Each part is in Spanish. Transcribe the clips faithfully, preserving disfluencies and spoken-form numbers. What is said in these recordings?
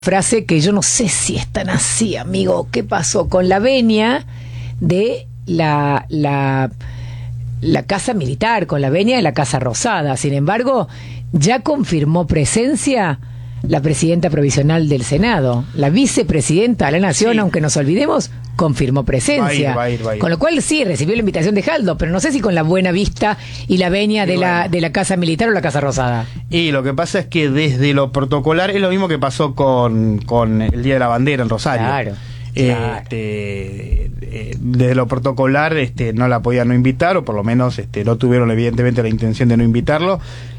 frase que yo no sé si es tan así, amigo. ¿Qué pasó con la venia de la, la, la Casa Militar, con la venia de la Casa Rosada? Sin embargo, ya confirmó presencia la presidenta provisional del Senado, la vicepresidenta de la Nación, sí. Aunque nos olvidemos, confirmó presencia. Va a ir, va a ir, va a ir. Con lo cual sí, recibió la invitación de Jaldo, pero no sé si con la buena vista y la venia de, bueno. la, de la Casa Militar o la Casa Rosada. Y lo que pasa es que desde lo protocolar es lo mismo que pasó con, con el Día de la Bandera en Rosario. Claro. Claro. Este, eh, desde lo protocolar este, no la podían no invitar, o por lo menos este, no tuvieron evidentemente la intención de no invitarlo.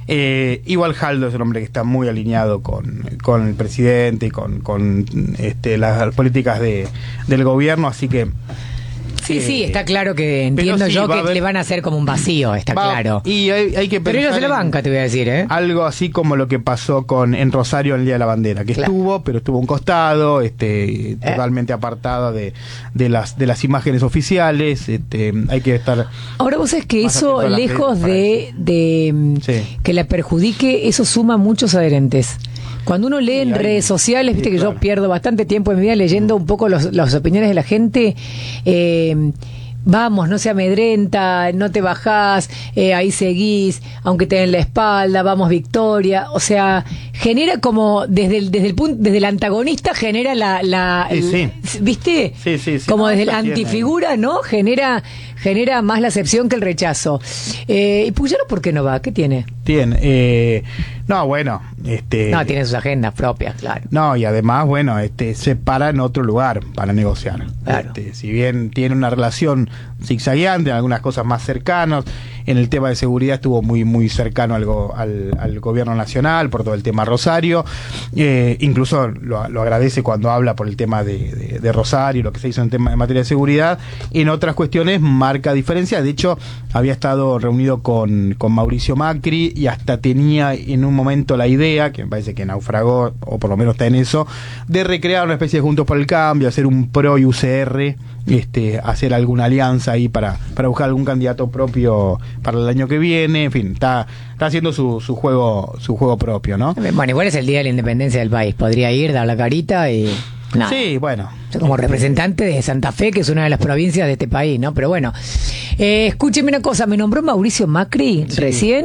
Eh, igual Jaldo es un hombre que está muy alineado con, con el presidente y con, con este, las, las políticas de, del gobierno, así que sí, eh, sí, está claro que entiendo sí, yo que haber, le van a hacer como un vacío, está va, claro. Y hay, hay que Pero ella se la banca, te voy a decir, ¿eh? Algo así como lo que pasó con en Rosario el Día de la Bandera, que claro. estuvo, pero estuvo a un costado, este, eh. totalmente apartada de, de las de las imágenes oficiales. Este, hay que estar. Ahora vos sabés que eso, lejos de, de sí. que la perjudique, eso suma muchos adherentes. Cuando uno lee en redes sociales, viste sí, que claro. yo pierdo bastante tiempo en mi vida leyendo un poco los, las opiniones de la gente. Eh, vamos, no se amedrenta, no te bajás, eh, ahí seguís, aunque te den la espalda, vamos victoria. O sea, genera como desde el desde el punto desde el antagonista genera la la sí, el, sí. ¿viste? Sí, sí, sí. Como no, desde la antifigura, ¿no? Genera genera más la acepción que el rechazo. Eh, ¿Y Puyaro por qué no va? ¿Qué tiene? Tiene, eh, no, bueno, este... No, tiene sus agendas propias, claro. No, y además, bueno, este, se para en otro lugar para negociar. Claro. Este, si bien tiene una relación zigzagueante, en algunas cosas más cercanas, en el tema de seguridad estuvo muy muy cercano al, go, al, al gobierno nacional por todo el tema Rosario, eh, incluso lo, lo agradece cuando habla por el tema de, de, de Rosario, lo que se hizo en tema en materia de seguridad. En otras cuestiones marca diferencia. De hecho, había estado reunido con, con Mauricio Macri y hasta tenía en un momento la idea, que me parece que naufragó, o por lo menos está en eso, de recrear una especie de Juntos por el Cambio, hacer un pro y U C R, este, hacer alguna alianza ahí para, para buscar algún candidato propio para el año que viene. En fin, está, está haciendo su, su juego su juego propio, ¿no? Bueno, igual es el día de la independencia del país, podría ir, dar la carita y... Nada. Sí, bueno. Como representante de Santa Fe, que es una de las provincias de este país, ¿no? Pero bueno, eh, escúcheme una cosa, me nombró Mauricio Macri sí. recién,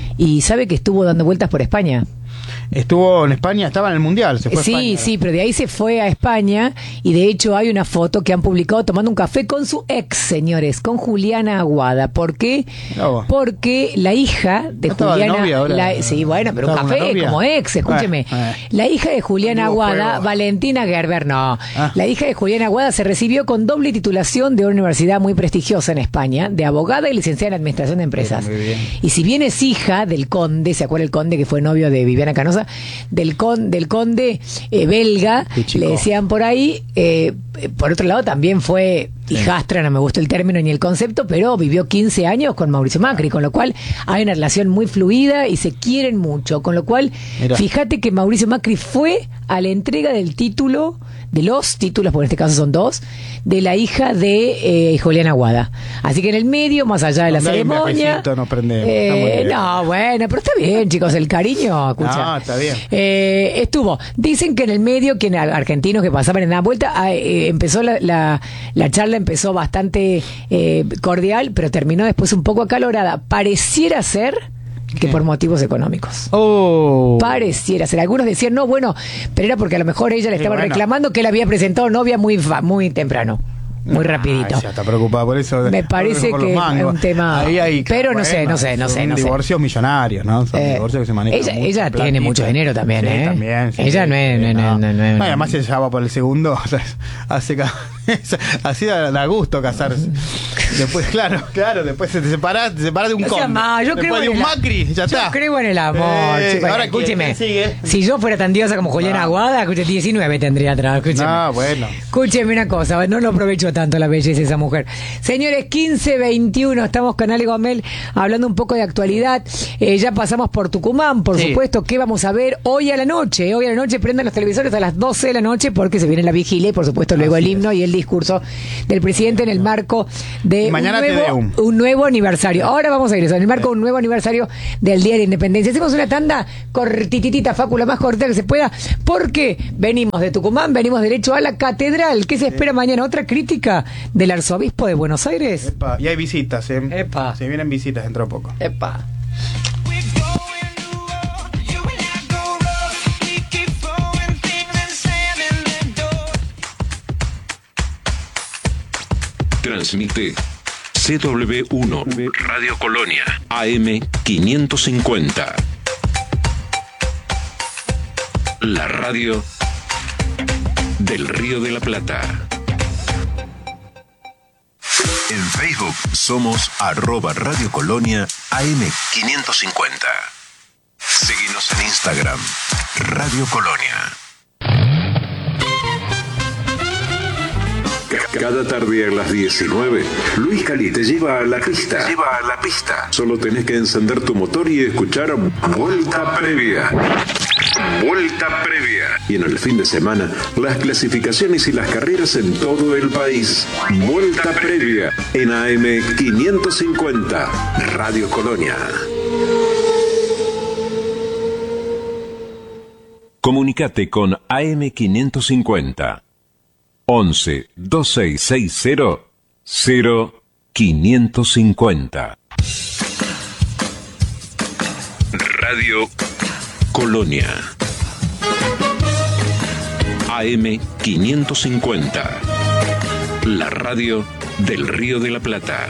y sabe que estuvo dando vueltas por España. Estuvo en España, estaba en el Mundial, se fue sí, a España. Sí, pero de ahí se fue a España, y de hecho hay una foto que han publicado tomando un café con su ex, señores, con Juliana Aguada. ¿Por qué? No. Porque la hija de ¿No Juliana... De novia ahora? La, sí, bueno, pero un café como ex, escúcheme. Ah, ah. La hija de Juliana Aguada, juego. Valentina Gerber, no. Ah. La hija de Juliana Aguada se recibió con doble titulación de una universidad muy prestigiosa en España, de abogada y licenciada en Administración de Empresas. Muy bien. Y si bien es hija del conde, ¿se acuerda el conde que fue novio de Viviana Canosa? Del, con, del conde eh, belga, le decían por ahí. Eh, por otro lado también fue hijastra, no me gustó el término ni el concepto, pero vivió quince años con Mauricio Macri, con lo cual hay una relación muy fluida y se quieren mucho, con lo cual Mira. Fíjate que Mauricio Macri fue a la entrega del título, de los títulos, porque en este caso son dos, de la hija de eh, Juliana Aguada. Así que en el medio, más allá de la Donde ceremonia... Nos prendemos. Eh, no, bueno, pero está bien, chicos, el cariño, escucha. No, está bien. Eh, estuvo. Dicen que en el medio, que en argentinos que pasaban en la vuelta, eh, empezó la, la, la charla, empezó bastante eh, cordial, pero terminó después un poco acalorada. Pareciera ser... que por motivos económicos. Oh. Pareciera ser. Algunos decían, no, bueno, pero era porque a lo mejor ella le estaba bueno. reclamando que él había presentado novia muy muy temprano. Muy rapidito. Ay, ya está preocupada por eso. Me parece que es un tema. Ahí hay, pero bueno, no sé, no sé, no sé. Son no divorcios sé. millonarios, ¿no? Son eh, divorcios que se manejan. Ella, mucho, ella tiene platito. mucho dinero también, sí, ¿eh? También, sí, ella sí, no es. sí, No, no, no, no, no, y además se llevaba por el segundo. O sea, hace. Así da, da gusto casarse. Después, claro, claro, después te separás, te separás de un o sea, con. Ma, yo después creo de un en Macri, ya yo está. Yo creo en el amor. Eh, chico, ahora escúcheme. sigue. Si yo fuera tan diosa como Juliana ah. Aguada, escúcheme, diecinueve tendría atrás. Escúcheme. Ah, bueno. Escúcheme una cosa, no lo aprovecho tanto la belleza de esa mujer. Señores, quince veintiuno, estamos con Ale Gomel hablando un poco de actualidad. Eh, ya pasamos por Tucumán, por sí. supuesto. ¿Qué vamos a ver hoy a la noche? Hoy a la noche prendan los televisores a las doce de la noche porque se viene la vigilia y por supuesto luego Así el himno es. y el discurso del presidente en el marco de Eh, y mañana un nuevo, Tedeum. Un nuevo aniversario. Ahora vamos a ir eso, en el marco de un nuevo aniversario del Día de la Independencia. Hacemos una tanda cortititita, Facu, la más cortita que se pueda, porque venimos de Tucumán, venimos derecho a la catedral. ¿Qué se espera mañana? ¿Otra crítica del arzobispo de Buenos Aires? Epa, y hay visitas, ¿eh? Epa. Se vienen visitas dentro de poco. Epa. Transmite C W uno Radio Colonia A M quinientos cincuenta. La radio del Río de la Plata. En Facebook somos arroba Radio Colonia A M quinientos cincuenta. Seguinos en Instagram, Radio Colonia. Cada tarde a las diecinueve, Luis Cali te lleva a la pista. Lleva a la pista. Solo tenés que encender tu motor y escuchar Vuelta Previa. Vuelta Previa. Y en el fin de semana, las clasificaciones y las carreras en todo el país. Vuelta Previa en A M quinientos cincuenta, Radio Colonia. Comunicate con A M quinientos cincuenta. once, dos seis seis cero, cero quinientos cincuenta. Radio Colonia. A M quinientos cincuenta. La radio del Río de la Plata.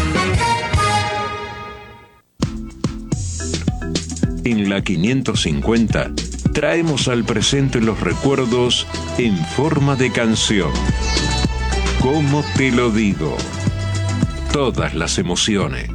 En la quinientos cincuenta traemos al presente los recuerdos en forma de canción. ¿Cómo te lo digo? Todas las emociones.